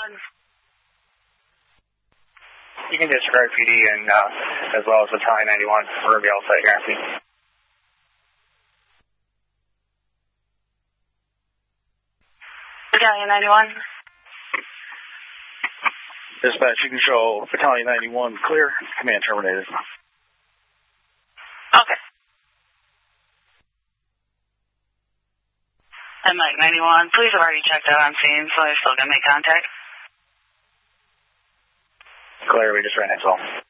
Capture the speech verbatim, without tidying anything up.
You can disregard P D and uh, as well as Battalion ninety-one. We're going to be all set here. Battalion ninety-one. Dispatch, you can show Battalion ninety-one clear. Command terminated. Okay. And Mike ninety-one, please have already checked out on scene, so I'm still going to make contact. Clear, we just ran X L.